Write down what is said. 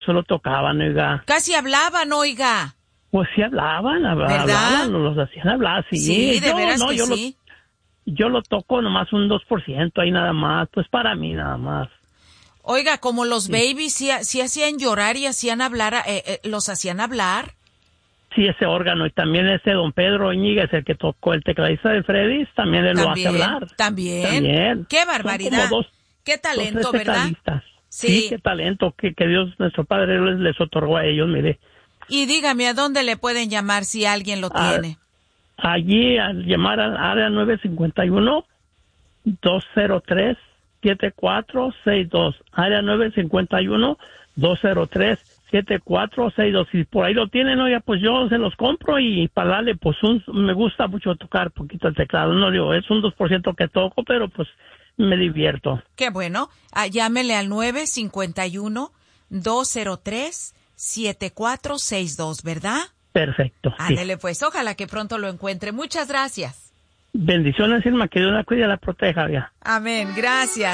solo tocaban, oiga. Casi hablaban, oiga. Pues sí hablaban, ¿verdad? los hacían hablar, sí. Sí, de veras que sí. Yo lo toco nomás un 2% ahí nada más, pues para mí nada más. Oiga, como los babies sí hacían llorar y hacían hablar, los hacían hablar. Sí, ese órgano, y también ese don Pedro Íñiguez, el que tocó el tecladista de Freddy's, también él lo hace hablar. También. Qué barbaridad. Qué talento, ¿verdad? Sí, qué talento, que Dios, nuestro Padre, les otorgó a ellos, mire. Y dígame, ¿a dónde le pueden llamar si alguien lo tiene? Allí, al llamar al área 951-203-7462. Área 951-203-7462. Si por ahí lo tienen, oiga, pues yo se los compro y para darle, pues me gusta mucho tocar poquito el teclado. No digo, es un 2% que toco, pero pues me divierto. Qué bueno. Llámele al 951-203-7462, ¿verdad? Perfecto. Ándele, pues, ojalá que pronto lo encuentre. Muchas gracias. Bendiciones, Irma, que Dios la cuide y la proteja, ya. Amén, gracias.